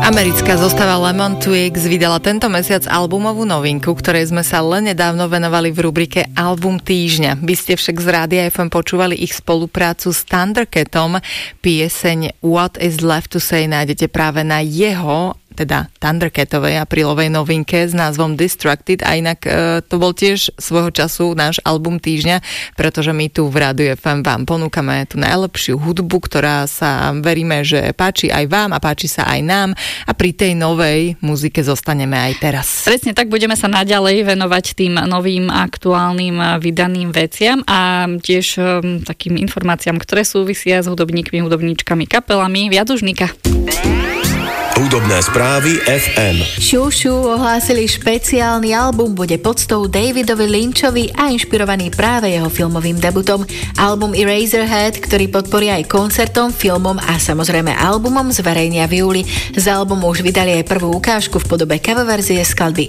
Americká zostava Lemon Twigs vydala tento mesiac albumovú novinku, ktorej sme sa len nedávno venovali v rubrike Album týždňa. Vy ste však z Rádia FM počúvali ich spoluprácu s Thundercatom. Pieseň What is Left to Say nájdete práve na jeho, teda Thundercatovej aprílovej novinke s názvom Distracted, a inak to bol tiež svojho času náš album týždňa, pretože my tu v Rádiu FM vám ponúkame tú najlepšiu hudbu, ktorá sa veríme, že páči aj vám a páči sa aj nám, a pri tej novej muzike zostaneme aj teraz. Presne tak, budeme sa naďalej venovať tým novým, aktuálnym, vydaným veciam a tiež takým informáciám, ktoré súvisia s hudobníkmi, hudobníčkami, kapelami. Viac už Nika. Hudobné správy FM. Šušu ohlásili špeciálny album, bude poctou Davidovi Lynchovi a inšpirovaný práve jeho filmovým debutom. Album Eraserhead, ktorý podporia aj koncertom, filmom a samozrejme albumom, zverejnia v júli. Z albumu už vydali aj prvú ukážku v podobe cover verzie skladby